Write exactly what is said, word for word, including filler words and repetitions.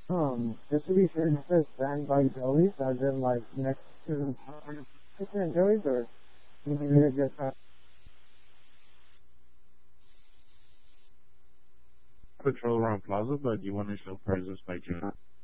Um, just to be sure, it says stand by Joey's, as in like next to St. Joey's, or maybe it just uh, Patrol around Plaza, but you want to show prices by June.